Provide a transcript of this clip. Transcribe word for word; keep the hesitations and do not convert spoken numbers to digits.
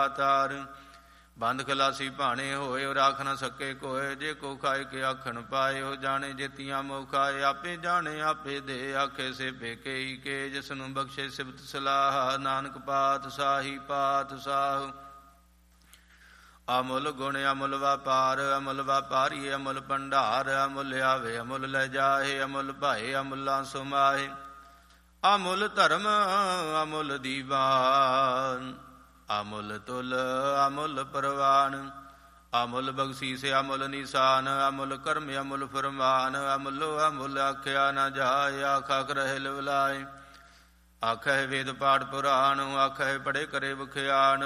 ਦਾਤਾਰ। ਬੰਦ ਖਲਾਸੀ ਭਾਣੇ ਹੋਏ, ਉਹ ਰਾਖ ਨ ਸਕੇ ਕੋਏ। ਜੇ ਕੋ ਖਾਏ ਕੇ ਆਖਣ ਪਾਏ, ਉਹ ਜਾਣੇ ਜੇਤੀਆਂ ਮੋਹ ਖਾਏ। ਆਪੇ ਜਾਣੇ ਆਪੇ ਦੇ, ਆਖੇ ਸੇ ਪੇਕੇ ਹੀ ਕੇ। ਜਿਸ ਨੂੰ ਬਖਸ਼ੇ ਸਿਫਤ ਸਲਾਹ, ਨਾਨਕ ਪਾਤ ਸਾਹੀ ਪਾਤ ਸਾਹੁ। ਅਮੁੱਲ ਗੁਣ ਅਮੁੱਲ ਵਪਾਰ, ਅਮੁੱਲ ਵਪਾਰੀ ਅਮੁੱਲ ਭੰਡਾਰ। ਅਮੁੱਲ ਆਵੇ ਅਮੁੱਲ ਲੈ ਜਾਏ, ਅਮੁੱਲ ਭਾਏ ਅਮੁੱਲਾਂ ਸੁਮਾਏ। ਅਮੁੱਲ ਧਰਮ ਅਮੁੱਲ ਦੀਵਾਨ, ਅਮੁੱਲ ਤੁਲ ਅਮੁੱਲ ਪ੍ਰਵਾਨ। ਅਮੁੱਲ ਬਖਸ਼ੀਸ ਅਮੁੱਲ ਨਿਸ਼ਾਨ, ਅਮੁੱਲ ਕਰਮ ਅਮੁੱਲ ਫਰਮਾਨ। ਅਮੁੱਲੋ ਅਮੁੱਲ ਆਖਿਆ ਨਾ ਜਾਏ, ਆਖਾ ਕਰਹਿ ਲਿਵਲਾਏ। ਆਖਹਿ ਵੇਦ ਪਾਠ ਪੁਰਾਣ, ਆਖਹਿ ਪੜੇ ਕਰੇ ਬਖਿਆਨ।